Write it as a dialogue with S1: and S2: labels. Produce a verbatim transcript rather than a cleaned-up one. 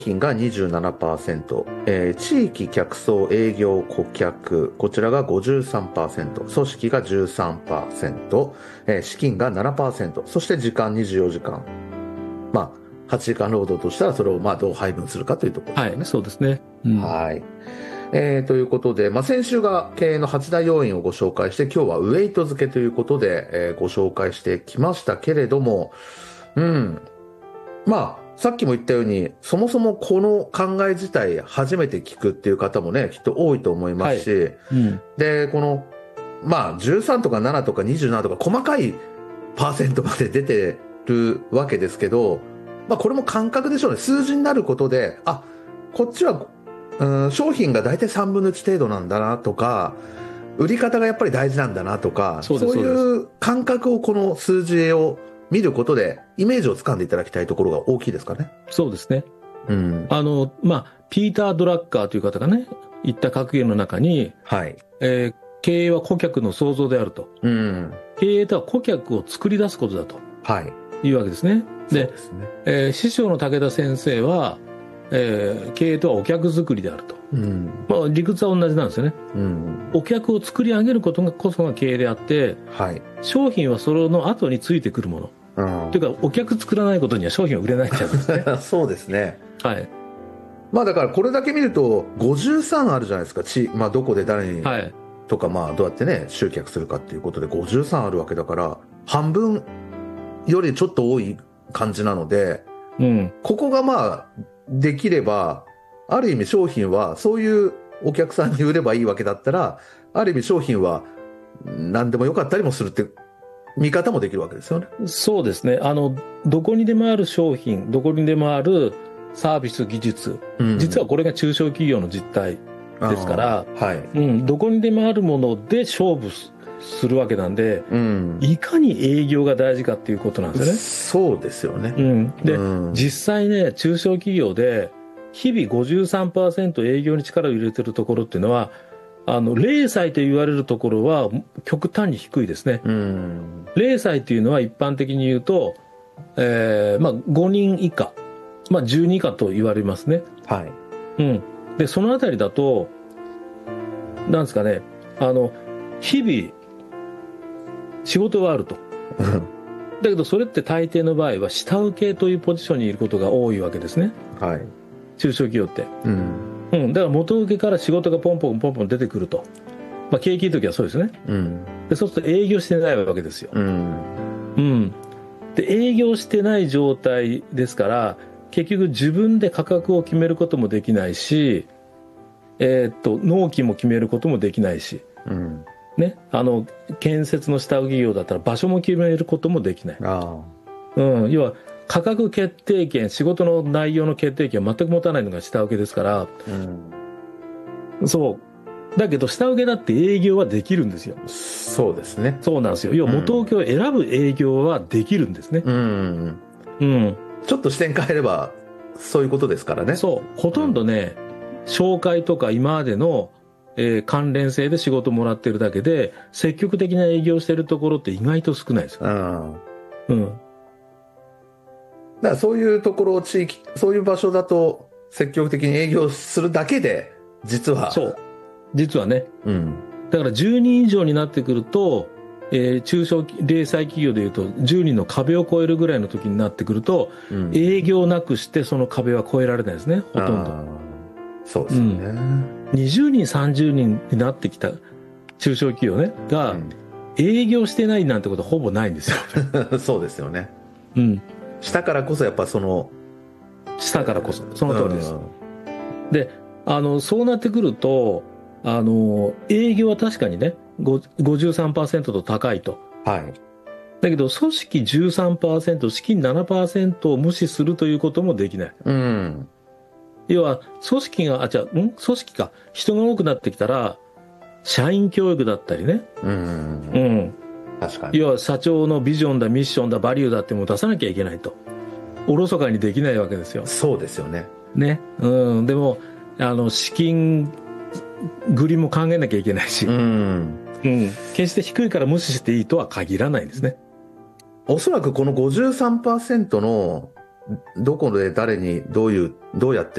S1: 品が にじゅうななパーセント、えー、地域客層営業顧客、こちらが ごじゅうさんパーセント、組織が じゅうさんパーセント、えー、資金が ななパーセント、そして時間にじゅうよじかん。まあ、はちじかん労働としたらそれをまあどう配分するかというところですね。
S2: はい、そうですね。うん、
S1: はい。えー、ということで、まあ、先週が経営のはち大要因をご紹介して、今日はウェイト付けということで、えー、ご紹介してきましたけれども、うん。まあ、さっきも言ったように、そもそもこの考え自体初めて聞くっていう方もね、きっと多いと思いますし、
S2: はいうん、
S1: で、この、まあ、じゅうさんとかななとかにじゅうななとか細かいパーセントまで出てるわけですけど、まあ、これも感覚でしょうね。数字になることで、あ、こっちは、うん、商品が大体さんぶんのいち程度なんだなとか、売り方がやっぱり大事なんだなとか、
S2: そう
S1: そういう感覚をこの数字を見ることでイメージをつかんでいただきたいところが大きいですかね。
S2: そうですね。
S1: うん、
S2: あの、まあ、ピーター・ドラッカーという方がね、言った格言の中に、
S1: はい
S2: えー、経営は顧客の創造であると。
S1: うん、
S2: 経営とは顧客を作り出すことだと。
S1: はい。
S2: いうわけですね。で、
S1: そうですね。
S2: えー、師匠の武田先生は、えー、経営とはお客作りであると。
S1: うん
S2: まあ、理屈は同じなんですよね。
S1: うん、
S2: お客を作り上げることがこそが経営であって、
S1: はい。
S2: 商品はそれの後についてくるもの。
S1: うん、
S2: というか、お客作らないことには商品は売れないんですね。
S1: そうですね。
S2: はい。
S1: まあだからこれだけ見るとごじゅうさんあるじゃないですか。ちまあどこで誰に、
S2: はい。
S1: とかまあどうやってね集客するかっていうことでごじゅうさんあるわけだから、半分よりちょっと多い感じなので、
S2: うん。
S1: ここがまあできれば、ある意味商品はそういうお客さんに売ればいいわけだったら、ある意味商品は何でもよかったりもするって見方もできるわけですよね。
S2: そうですね。あの、どこにでもある商品、どこにでもあるサービス、技術。
S1: うん、
S2: 実はこれが中小企業の実態ですから、
S1: はい。
S2: うん、どこにでもあるもので勝負するわけなんで、
S1: うん、
S2: いかに営業が大事かっていうことなんですよね。
S1: そうですよね。
S2: うん、で、
S1: うん、
S2: 実際ね、中小企業で日々 ごじゅうさんパーセント 営業に力を入れてるところっていうのは、あの零細と言われるところは極端に低いですね。
S1: うん、
S2: 零細っていうのは一般的に言うと、えーまあ、ごにん以下、まあ、じゅうにん以下と言われますね。
S1: はい。
S2: うん、でそのあたりだとなんですかね、あの日々仕事があると。だけどそれって大抵の場合は下請けというポジションにいることが多いわけですね。
S1: はい。
S2: 中小企業って。
S1: うん
S2: うん、だから元請けから仕事がポンポンポンポン出てくると。まあ景気いい時はそうですね。
S1: うん、
S2: でそうすると営業してないわけですよ。
S1: うん、
S2: うん。で営業してない状態ですから結局自分で価格を決めることもできないし、えー、っと納期も決めることもできないし、
S1: うん
S2: ね、あの建設の下請け業だったら場所も決めることもできない。
S1: あ
S2: うん、要は価格決定権、仕事の内容の決定権は全く持たないのが下請けですから、
S1: うん、
S2: そうだけど下請けだって営業はできるんですよ。
S1: そうですね。
S2: そうなんですよ。要は元請けを選ぶ営業はできるんですね。
S1: うん、
S2: うん、
S1: ちょっと視点変えればそういうことですからね。
S2: そうほとんどね、うん、紹介とか今までの、えー、関連性で仕事もらってるだけで積極的な営業してるところって意外と少ないですよ。
S1: うん、
S2: うん
S1: だからそういうところを地域、そういう場所だと積極的に営業するだけで実は
S2: そう実はね、
S1: うん、
S2: だからじゅうにん以上になってくると、えー、中小零細企業でいうとじゅうにんの壁を超えるぐらいの時になってくると、うん、営業なくしてその壁は超えられないですね、ほとんど。
S1: そうですよね、うん、
S2: にじゅうにんさんじゅうにんになってきた中小企業ねが、うん、営業してないなんてことはほぼないんですよ。
S1: そうですよね、
S2: うん、
S1: 下からこそやっぱその
S2: 下からこそその通りです、うん、であのそうなってくるとあの営業は確かにね ごじゅうさんパーセント と高いと、
S1: はい、
S2: だけど組織 じゅうさんパーセント 資金 ななパーセント を無視するということもできない、
S1: うん、
S2: 要は組織があじゃあん組織か人が多くなってきたら社員教育だったりね、
S1: うん、うん、確かに
S2: 要は社長のビジョンだミッションだバリューだってものを出さなきゃいけないとおろそかにできないわけですよ。
S1: そうですよね。
S2: ね、うん、でもあの資金繰りも考えなきゃいけないし、うんうん、決して低いから無視していいとは限らないんですね。
S1: おそらくこの ごじゅうさんパーセント のどこで誰にどういう、どうやって